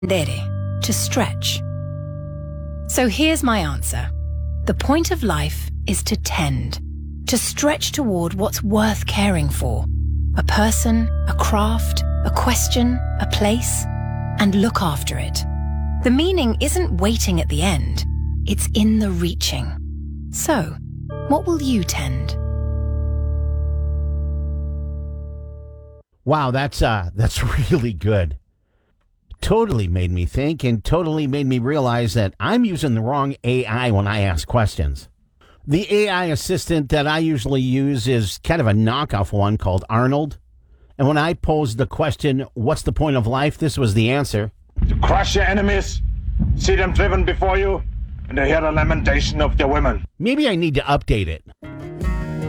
Tendere, to stretch. So here's my answer. The point of life is to tend, to stretch toward what's worth caring for. A person, a craft, a question, a place, and look after it. The meaning isn't waiting at the end, it's in the reaching. So, what will you tend? Wow, that's really good. Totally made me think and totally made me realize that I'm using the wrong AI when I ask questions. The AI assistant that I usually use is kind of a knockoff one called Arnold. And when I posed the question, what's the point of life? This was the answer. To crush your enemies, see them driven before you, and to hear the lamentation of their women. Maybe I need to update it.